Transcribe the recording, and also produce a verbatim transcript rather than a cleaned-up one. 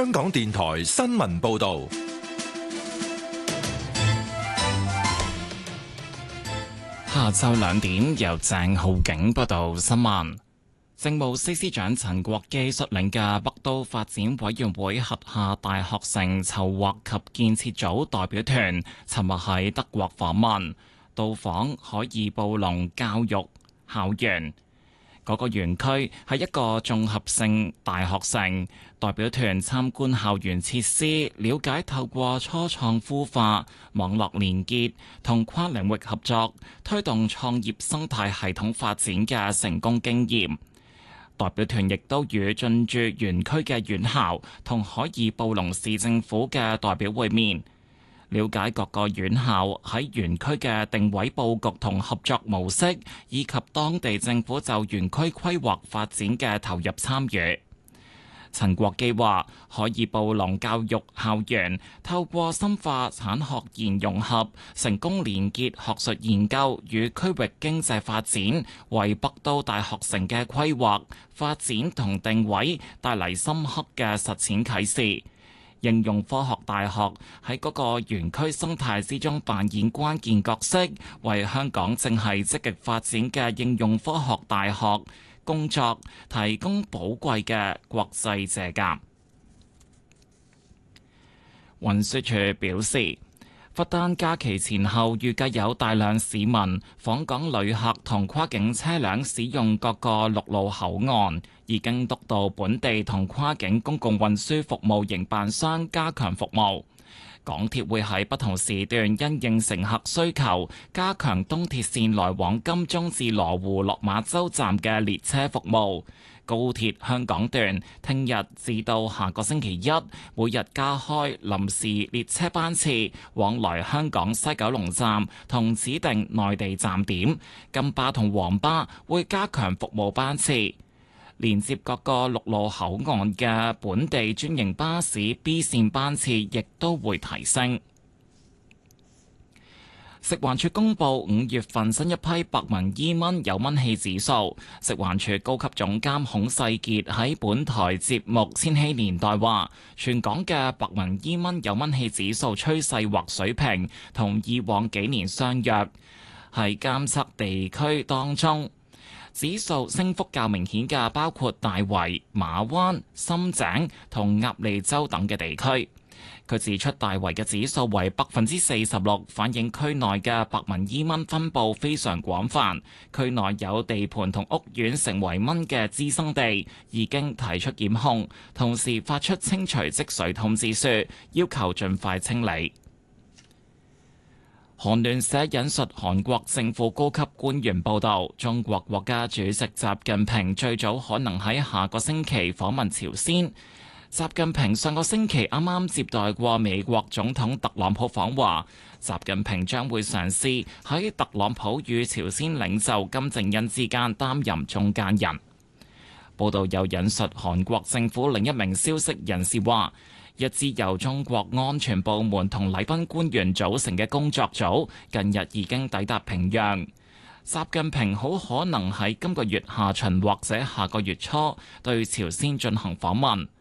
香港電台新聞報道。 下晝兩點，由鄭浩景報道新聞。政務司司長陳國基率領嘅北都發展委員會轄下大學城籌劃及建設組代表團，尋日喺德國訪問，到訪海爾布隆教育校園。嗰個園區係一個綜合性大學城，代表團參觀校園設施，了解透過初創孵化、網絡連結同跨領域合作，推動創業生態系統發展嘅成功經驗。代表團亦都與進駐園區嘅院校同海爾布隆市政府嘅代表會面，了解各個院校喺園區嘅定位佈局同合作模式，以及當地政府就園區規劃發展嘅投入參與。陳國基話：海爾布隆教育校園透過深化產學研融合，成功連結學術研究與區域經濟發展，為北都大學城嘅規劃、發展同定位帶嚟深刻嘅實踐啟示。應用科學大學喺嗰個園區生態之中扮演關鍵角色，為香港正係積極發展嘅應用科學大學工作提供寶貴嘅國際借鑑。運輸署表示，佛誕假期前後預計有大量市民、訪港旅客同跨境車輛使用各個陸路口岸，已經督導本地同跨境公共運輸服務營辦商加強服務。港鐵會喺不同時段因應乘客需求，加強東鐵線來往金鐘至羅湖落馬洲站嘅列車服務。高鐵香港段聽日至到下個星期一，每日加開臨時列車班次，往來香港西九龍站同指定內地站點。金巴同黃巴會加強服務班次。連接各個陸路口岸嘅本地專營巴士 B 線班次亦都會提升。食環署公布五月份新一批白紋伊蚊有蚊氣指數。食環署高級總監孔世傑喺本台節目《千禧年代》話，全港嘅白紋伊蚊有蚊氣指數趨勢或水平同以往幾年相若，係監測地區當中指數升幅較明顯嘅包括大圍、馬灣、深井同鴨脷洲等嘅地區。佢指出，大圍嘅指數為百分之四十六，反映區內嘅白紋伊蚊分佈非常廣泛。區內有地盤同屋苑成為蚊嘅滋生地，已經提出檢控，同時發出清除積水通知書，要求盡快清理。韓聯社引述韓國政府高級官員報道，中國國家主席習近平最早可能喺下個星期訪問朝鮮。習近平上個星期啱啱接待過美國總統特朗普訪華，習近平將會嘗試喺特朗普與朝鮮領袖金正恩之間擔任中間人。報道又引述韓國政府另一名消息人士話，一支由中國安全部門同禮賓官員組成嘅工作組近日已經抵達平壤。習近平好可能喺今個月下旬或者下個月初對朝鮮進行訪問。